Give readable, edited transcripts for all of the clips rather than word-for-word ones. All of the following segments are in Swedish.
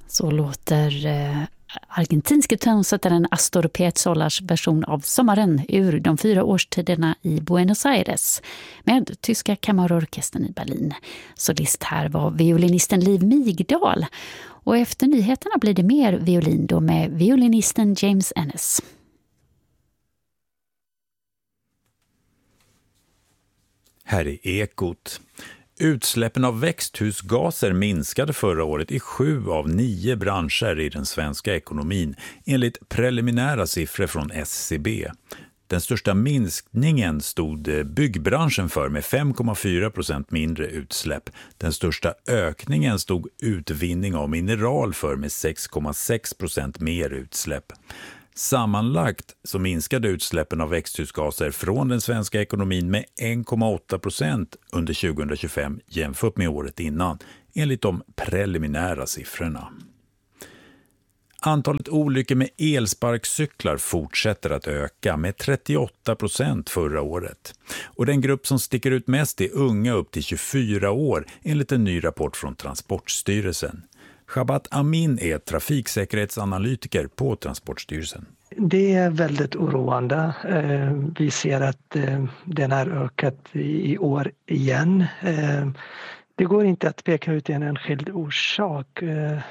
Så låter argentinske tonsättaren Astor Piazzollars version av Sommaren ur de 4 årstiderna i Buenos Aires med tyska kammarorkestern i Berlin. Solist här var violinisten Liv Migdal. Och efter nyheterna blir det mer violin då med violinisten James Ennis. Här är Ekot. Utsläppen av växthusgaser minskade förra året i 7 av 9 branscher i den svenska ekonomin, enligt preliminära siffror från SCB. Den största minskningen stod byggbranschen för med 5,4% mindre utsläpp. Den största ökningen stod utvinning av mineral för med 6,6% mer utsläpp. Sammanlagt så minskade utsläppen av växthusgaser från den svenska ekonomin med 1,8% under 2025 jämfört med året innan, enligt de preliminära siffrorna. Antalet olyckor med elsparkcyklar fortsätter att öka med 38% förra året. Och den grupp som sticker ut mest är unga upp till 24 år enligt en ny rapport från Transportstyrelsen. Shabat Amin är trafiksäkerhetsanalytiker på Transportstyrelsen. Det är väldigt oroande. Vi ser att den har ökat i år igen. Det går inte att peka ut en enskild orsak.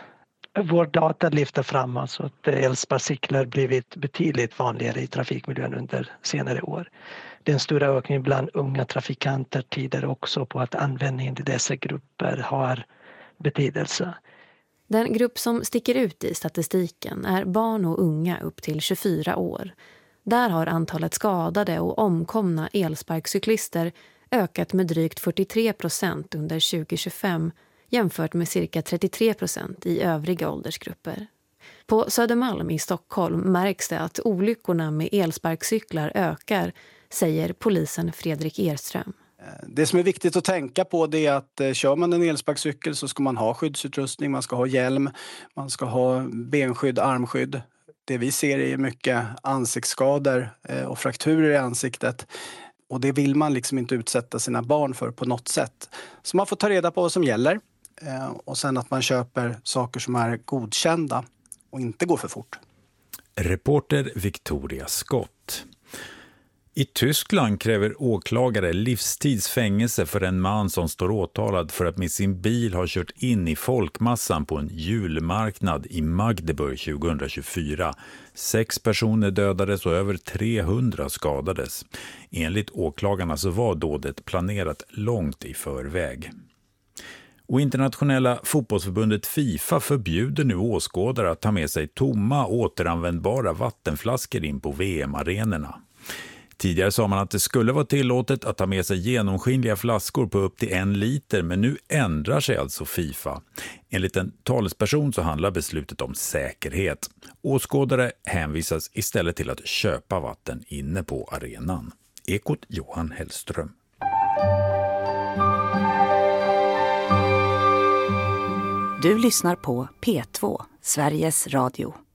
Vår data lyfter fram alltså att elsparkcyklar blivit betydligt vanligare i trafikmiljön under senare år. Den stora ökningen bland unga trafikanter tyder också på att användningen i dessa grupper har betydelse. Den grupp som sticker ut i statistiken är barn och unga upp till 24 år. Där har antalet skadade och omkomna elsparkcyklister ökat med drygt 43% under 2025 jämfört med cirka 33% i övriga åldersgrupper. På Södermalm i Stockholm märks det att olyckorna med elsparkcyklar ökar, säger polisen Fredrik Erström. Det som är viktigt att tänka på det är att kör man en elsparkcykel så ska man ha skyddsutrustning, man ska ha hjälm, man ska ha benskydd, armskydd. Det vi ser är mycket ansiktsskador och frakturer i ansiktet. Och det vill man liksom inte utsätta sina barn för på något sätt. Så man får ta reda på vad som gäller och sen att man köper saker som är godkända och inte går för fort. Reporter Victoria Scott. I Tyskland kräver åklagare livstidsfängelse för en man som står åtalad för att med sin bil ha kört in i folkmassan på en julmarknad i Magdeburg 2024. 6 personer dödades och över 300 skadades. Enligt åklagarna så var dådet planerat långt i förväg. Och internationella fotbollsförbundet FIFA förbjuder nu åskådare att ta med sig tomma återanvändbara vattenflaskor in på VM-arenorna. Tidigare sa man att det skulle vara tillåtet att ta med sig genomskinliga flaskor på upp till 1 liter, men nu ändrar sig alltså FIFA. Enligt en talesperson så handlar beslutet om säkerhet. Åskådare hänvisas istället till att köpa vatten inne på arenan. Ekot Johan Hellström. Du lyssnar på P2, Sveriges Radio.